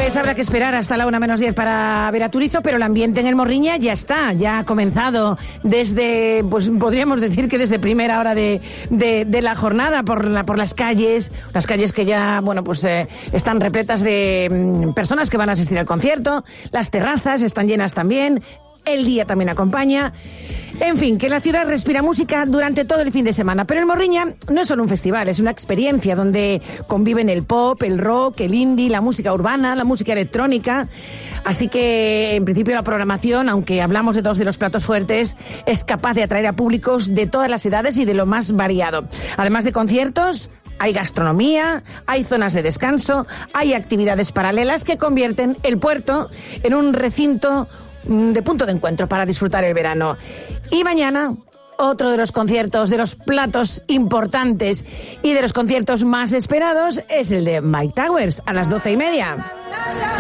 Pues habrá que esperar hasta la 1:10 para ver a Turizo, pero el ambiente en el Morriña ya está, ya ha comenzado desde, pues podríamos decir que desde primera hora de la jornada por las calles que ya, bueno, pues están repletas de personas que van a asistir al concierto, las terrazas están llenas también, el día también acompaña. En fin, que la ciudad respira música durante todo el fin de semana. Pero el Morriña no es solo un festival, es una experiencia donde conviven el pop, el rock, el indie, la música urbana, la música electrónica. Así que, en principio, la programación, aunque hablamos de dos de los platos fuertes, es capaz de atraer a públicos de todas las edades y de lo más variado. Además de conciertos, hay gastronomía, hay zonas de descanso, hay actividades paralelas que convierten el puerto en un recinto de punto de encuentro para disfrutar el verano. Y mañana, otro de los conciertos, de los platos importantes y de los conciertos más esperados es el de Mike Towers a las 12:30.